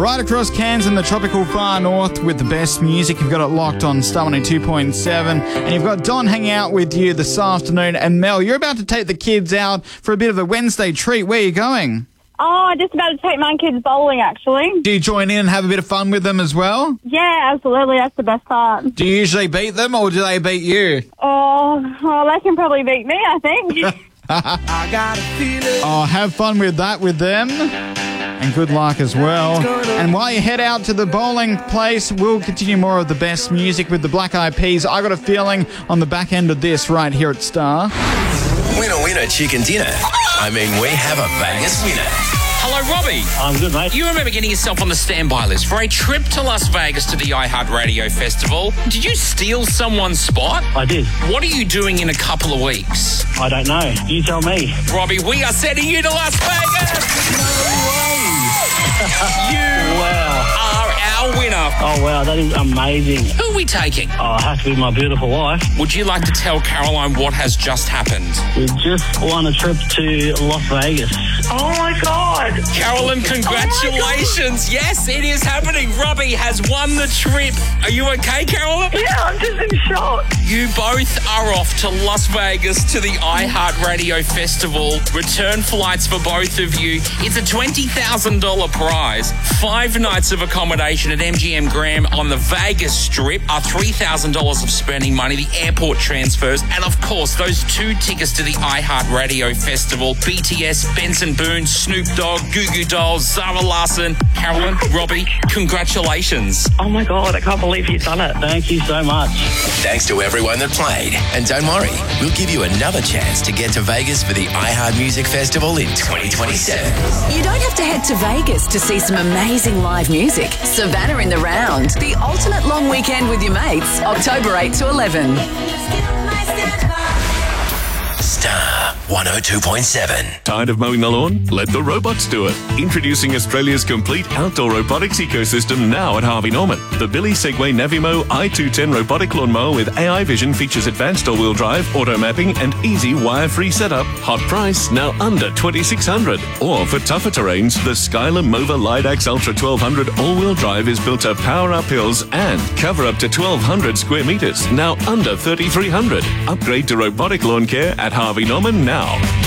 right across Cairns and the tropical far north with the best music. You've got it locked on Star 102.7. And you've got Don hanging out with you this afternoon. And Mel, you're about to take the kids out for a bit of a Wednesday treat. Where are you going? Oh, I'm just about to take my kids bowling, actually. Do you join in and have a bit of fun with them as well? Yeah, absolutely. That's the best part. Do you usually beat them or do they beat you? Oh, they can probably beat me, I think. I got a feeling. Oh, have fun with that with them. And good luck as well. And while you head out to the bowling place, we'll continue more of the best music with the Black Eyed Peas. I got a feeling on the back end of this right here at Star. Winner, chicken dinner. I mean, we have a Vegas winner. Hello, Robbie. I'm good, mate. You remember getting yourself on the standby list for a trip to Las Vegas to the iHeartRadio Festival. Did you steal someone's spot? I did. What are you doing in a couple of weeks? I don't know. You tell me. Robbie, we are sending you to Las Vegas! You are our winner. Oh, wow. That is amazing. Who are we taking? Oh, it has to be my beautiful wife. Would you like to tell Caroline what has just happened? We just won a trip to Las Vegas. Oh, my God. Carolyn, congratulations. Yes, it is happening. Robbie has won the trip. Are you okay, Carolyn? Yeah, I'm just in shock. You both are off to Las Vegas to the iHeartRadio Festival. Return flights for both of you. It's a $20,000 prize. 5 nights of accommodation at MGM Graham on the Vegas Strip are $3,000 of spending money, the airport transfers, and of course, those 2 tickets to the iHeartRadio Festival. BTS, Benson Boone, Snoop Dogg, Goo Goo Dolls, Zara Larsson. Carolyn, Robbie, congratulations. Oh, my God, I can't believe you've done it. Thank you so much. Thanks to everyone that played. And don't worry, we'll give you another chance to get to Vegas for the iHeart Music Festival in 2027. You don't have to head to Vegas to see some amazing live music. Savannah in the Round, the ultimate long weekend with your mates, October 8 to 11. Star 102.7. Tired of mowing the lawn? Let the robots do it. Introducing Australia's complete outdoor robotics ecosystem now at Harvey Norman. The Billy Segway Navimo i210 robotic lawnmower with AI vision features advanced all-wheel drive, auto mapping, and easy wire-free setup. Hot price, now under $2,600. Or for tougher terrains, the Skyler Mova Lidax Ultra 1200 all-wheel drive is built to power up hills and cover up to 1,200 square meters, now under $3,300. Upgrade to robotic lawn care at Harvey Norman now.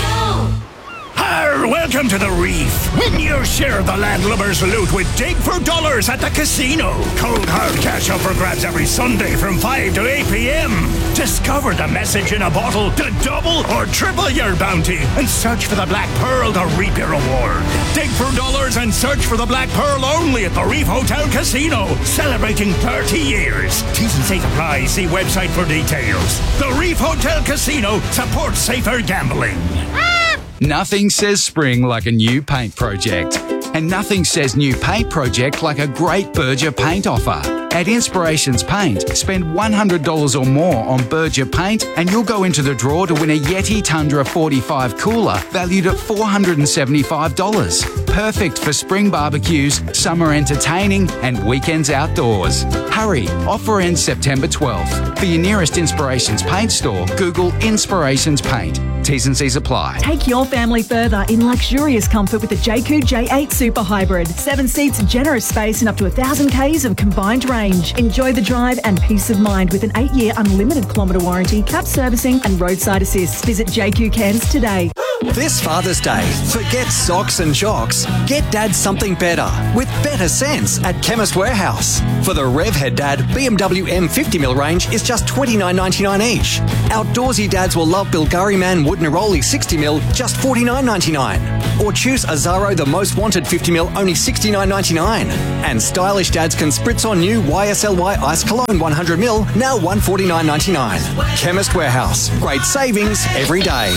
Welcome to the Reef. Win your share of the landlubbers loot with Dig for Dollars at the casino. Cold hard cash up for grabs every Sunday from 5 to 8 p.m. Discover the message in a bottle to double or triple your bounty and search for the Black Pearl to reap your reward. Dig for Dollars and search for the Black Pearl only at the Reef Hotel Casino. Celebrating 30 years. T's and C's apply. See website for details. The Reef Hotel Casino supports safer gambling. Nothing says spring like a new paint project. And nothing says new paint project like a great Berger paint offer. At Inspirations Paint, spend $100 or more on Berger paint and you'll go into the draw to win a Yeti Tundra 45 cooler valued at $475. Perfect for spring barbecues, summer entertaining and weekends outdoors. Hurry, offer ends September 12th. For your nearest Inspirations Paint store, Google Inspirations Paint. T's and C's apply. Take your family further in luxurious comfort with the JQ J8 Super Hybrid. 7 seats, generous space and up to 1,000 Ks of combined range. Enjoy the drive and peace of mind with an 8-year unlimited kilometre warranty, cap servicing and roadside assist. Visit JQ Cairns today. This Father's Day, forget socks and shocks. Get Dad something better with better sense at Chemist Warehouse. For the Revhead Dad BMW M50mm range is just $29.99 each. Outdoorsy dads will love Bilgari Man Wood Neroli 60mm, just $49.99. Or choose Azaro the Most Wanted 50mm, only $69.99. And stylish dads can spritz on new YSLY Ice Cologne 100ml, now $149.99. Chemist Warehouse, great savings every day.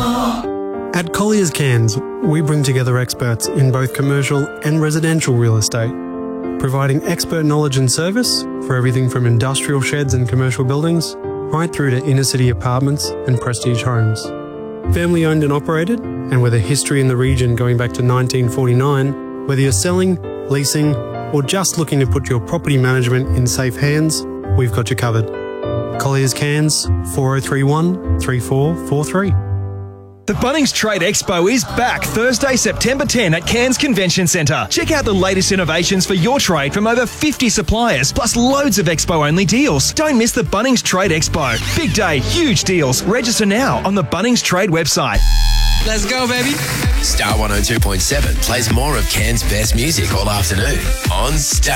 At Colliers Cairns, we bring together experts in both commercial and residential real estate, providing expert knowledge and service for everything from industrial sheds and commercial buildings right through to inner-city apartments and prestige homes. Family owned and operated, and with a history in the region going back to 1949, whether you're selling, leasing, or just looking to put your property management in safe hands, we've got you covered. Colliers Cairns, 4031 3443. The Bunnings Trade Expo is back Thursday, September 10 at Cairns Convention Centre. Check out the latest innovations for your trade from over 50 suppliers, plus loads of Expo-only deals. Don't miss the Bunnings Trade Expo. Big day, huge deals. Register now on the Bunnings Trade website. Let's go, baby. Star 102.7 plays more of Cairns' best music all afternoon on Star.